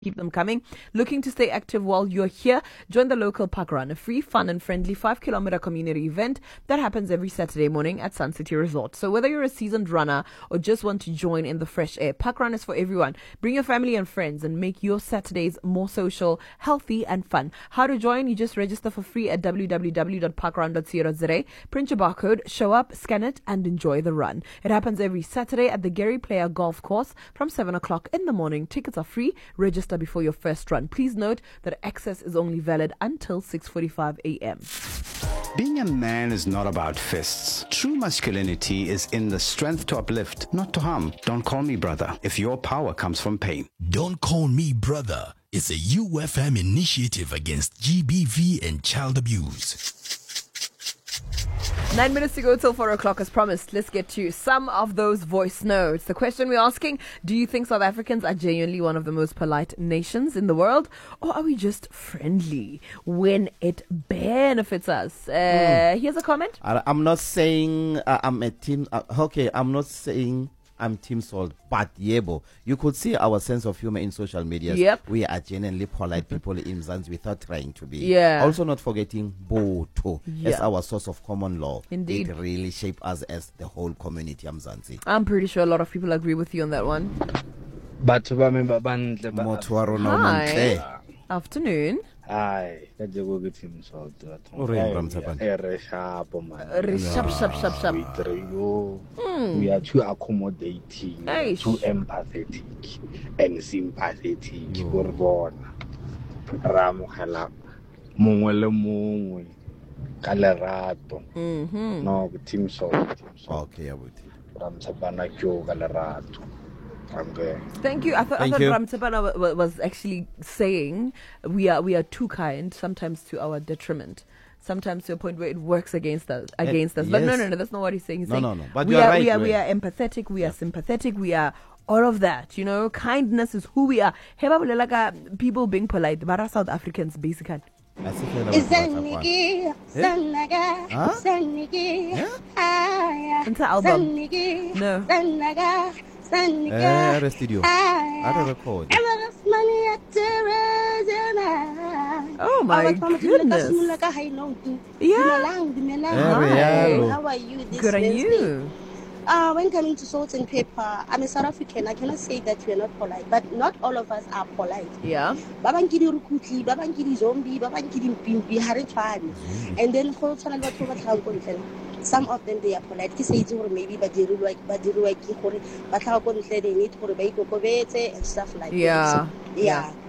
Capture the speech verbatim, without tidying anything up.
Keep them coming. Looking to stay active while you're here? Join the local Park Run, a free, fun and friendly five kilometer community event that happens every Saturday morning at Sun City Resort. So whether you're a seasoned runner or just want to join in the fresh air, Park Run is for everyone. Bring your family and friends and make your Saturdays more social, healthy and fun. How to join? You just register for free at w w w dot park run dot co dot za. Print your barcode, show up, scan it and enjoy the run. It happens every Saturday at the Gary Player Golf Course from seven o'clock in the morning. Tickets are free. Register before your first run. Please note that access is only valid until six forty-five a.m. Being a man is not about fists. True masculinity is in the strength to uplift, not to harm. Don't call me brother if your power comes from pain. Don't Call Me Brother is a U F M initiative against G B V and child abuse. Nine minutes to go till four o'clock as promised. Let's get to some of those voice notes. The question we're asking, do you think South Africans are genuinely one of the most polite nations in the world? Or are we just friendly when it benefits us? Uh, mm. Here's a comment. I, I'm not saying uh, I'm a team. Uh, okay, I'm not saying I'm Team Salt, but Yebo, you could see our sense of humor in social media. Yep. We are genuinely polite people in Mzansi without trying to be. Yeah. Also not forgetting Boto Yeah. as our source of common law. Indeed. It really shaped us as the whole community of Mzansi. I'm pretty sure a lot of people agree with you on that one. Hi. Afternoon. Hi, that's a good team. So, Shap, shap, shap, shap. we are too accommodating, Eish. too empathetic, and sympathetic. We're born. Ramukhala, mongwe le mongwe, ka lerato. Mhm. No, team so, team so. Okay, abuti. Ramtsabana kyo ka lerato. I'm good. Thank you. I thought, I Thank thought you. Ramtsapana wa- wa- was actually saying we are we are too kind, sometimes to our detriment, sometimes to a point where it works against us. Against us. But no, yes. no, no. That's not what he's saying. He's No, saying no, no. But we you are, are right, we are we Ray. are empathetic. We are sympathetic. We are all of that. You know, kindness is who we are. Heba bolela ka people being polite. Bara South Africans basically. Zanigi, Zanaga, Huh? Zanigi, Yeah? Aya, Into album. Zanigi, No. Zanaga, Zanaga, Eh, the studio. I don't Aya. record. Emirates money at Teresa. Oh my goodness. Yeah. Hi. How are you this Good on Wednesday? you. Uh, when coming to salt and pepper, I'm a South African. I cannot say that we are not polite, but not all of us are polite. Yeah. Ba bang ke di rukutli, ba bang ke di zombie, ba bang ke di mpimpi, ha re tshwane. And then go tshwana le batho ba tlhaga ko ntle. Some of them they are polite. Ke se itse gore maybe ba dirilwa ba dirilwa ke gore ba tlhaga ko ntle they need gore ba ikokobetse and stuff like Yeah. that. So, yeah.